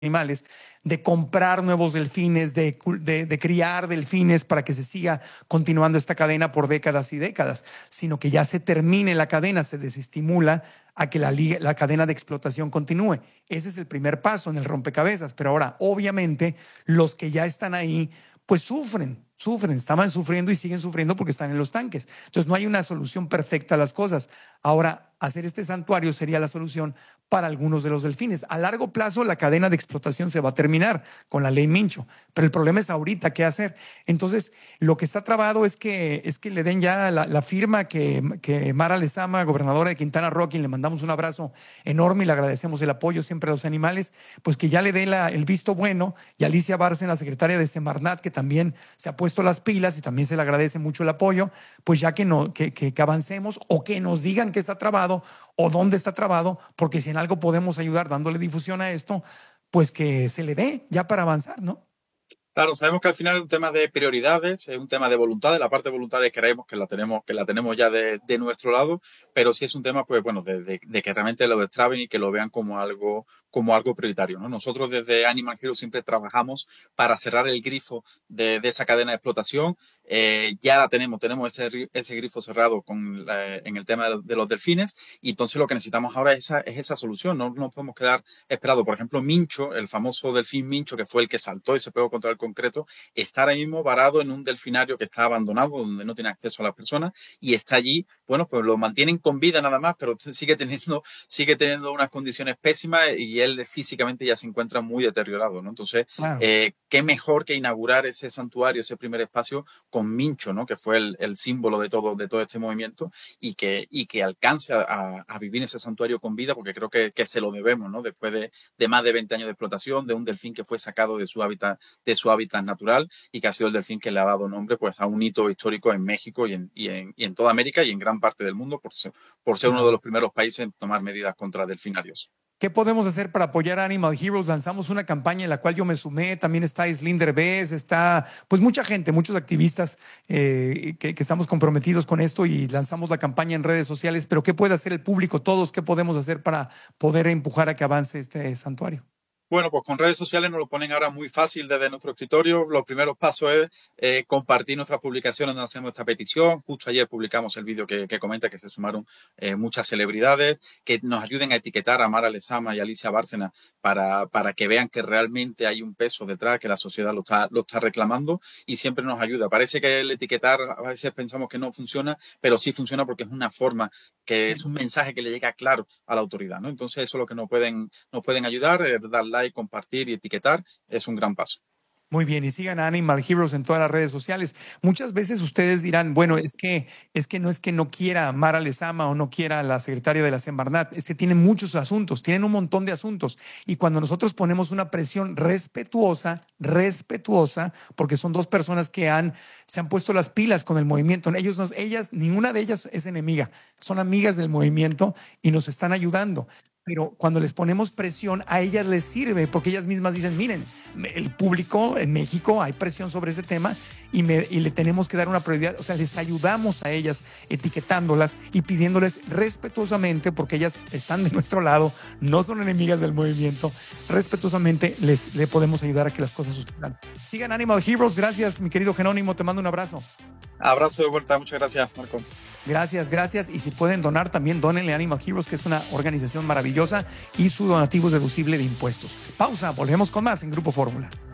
animales, de comprar nuevos delfines, de criar delfines para que se siga continuando esta cadena por décadas y décadas, sino que ya se termine la cadena, se desestimula a que la cadena de explotación continúe. Ese es el primer paso en el rompecabezas, pero ahora obviamente los que ya están ahí pues sufren, estaban sufriendo y siguen sufriendo porque están en los tanques. Entonces no hay una solución perfecta a las cosas. Ahora, hacer este santuario sería la solución para algunos de los delfines. A largo plazo, la cadena de explotación se va a terminar con la ley Mincho, pero el problema es ahorita qué hacer. Entonces, lo que está trabado es que le den ya la firma que Mara Lezama, gobernadora de Quintana Roo, a quien le mandamos un abrazo enorme y le agradecemos el apoyo siempre a los animales, pues que ya le dé el visto bueno, y Alicia Bárcena, secretaria de Semarnat, que también se ha puesto las pilas y también se le agradece mucho el apoyo, pues ya que avancemos o que nos digan que está trabado o dónde está trabado, porque si en algo podemos ayudar dándole difusión a esto, pues que se le dé ya para avanzar, ¿no? Claro, sabemos que al final es un tema de prioridades, es un tema de voluntades. La parte de voluntades creemos que la tenemos ya de nuestro lado, pero sí es un tema, pues bueno, de que realmente lo destraben y que lo vean como algo prioritario, ¿no? Nosotros desde Animal Heroes siempre trabajamos para cerrar el grifo de esa cadena de explotación. Ya la tenemos ese grifo cerrado en el tema de los delfines, y entonces lo que necesitamos ahora es esa solución. No nos podemos quedar esperando. Por ejemplo, Mincho, el famoso delfín Mincho, que fue el que saltó y se pegó contra el concreto, está ahora mismo varado en un delfinario que está abandonado, donde no tiene acceso a las personas, y está allí, bueno, pues lo mantienen con vida nada más, pero sigue teniendo unas condiciones pésimas y él físicamente ya se encuentra muy deteriorado, ¿no? Entonces, Claro. qué mejor que inaugurar ese santuario, ese primer espacio con Mincho, ¿no? Que fue el símbolo de todo este movimiento, y que alcance a vivir en ese santuario con vida, porque creo que se lo debemos, ¿no? Después de más de 20 años de explotación, de un delfín que fue sacado de su hábitat natural, y que ha sido el delfín que le ha dado nombre, pues, a un hito histórico en México y en toda América y en gran parte del mundo, por ser uno de Claro. los primeros países en tomar medidas contra delfinarios. ¿Qué podemos hacer para apoyar a Animal Heroes? Lanzamos una campaña en la cual yo me sumé, también está Islinder Bess, está pues mucha gente, muchos activistas que estamos comprometidos con esto, y lanzamos la campaña en redes sociales, pero ¿qué puede hacer el público? Todos, ¿qué podemos hacer para poder empujar a que avance este santuario? Bueno, pues con redes sociales nos lo ponen ahora muy fácil desde nuestro escritorio. Los primeros pasos es compartir nuestras publicaciones donde hacemos esta petición. Justo ayer publicamos el vídeo que comenta que se sumaron muchas celebridades, que nos ayuden a etiquetar a Mara Lezama y Alicia Bárcena para que vean que realmente hay un peso detrás, que la sociedad lo está reclamando, y siempre nos ayuda. Parece que el etiquetar a veces pensamos que no funciona, pero sí funciona porque es una forma, que es un mensaje que le llega claro a la autoridad, ¿no? Entonces eso es lo que nos pueden ayudar, dar like, compartir y etiquetar, es un gran paso. Muy bien, y sigan a Animal Heroes en todas las redes sociales. Muchas veces ustedes dirán, bueno, es que no quiera a Mara Lezama o no quiera a la secretaria de la Semarnat, es que tienen muchos asuntos, tienen un montón de asuntos. Y cuando nosotros ponemos una presión respetuosa, porque son dos personas que se han puesto las pilas con el movimiento. Ninguna de ellas es enemiga, son amigas del movimiento y nos están ayudando. Pero cuando les ponemos presión, a ellas les sirve, porque ellas mismas dicen, miren, el público en México hay presión sobre ese tema, y le tenemos que dar una prioridad. O sea, les ayudamos a ellas etiquetándolas y pidiéndoles respetuosamente, porque ellas están de nuestro lado, no son enemigas del movimiento. Respetuosamente le podemos ayudar a que las cosas sucedan. Sigan Animal Heroes. Gracias, mi querido Jerónimo, te mando un abrazo. Abrazo de vuelta, muchas gracias, Marco. Gracias. Y si pueden donar, también dónenle a Animal Heroes, que es una organización maravillosa, y su donativo es deducible de impuestos. Pausa, volvemos con más en Grupo Fórmula.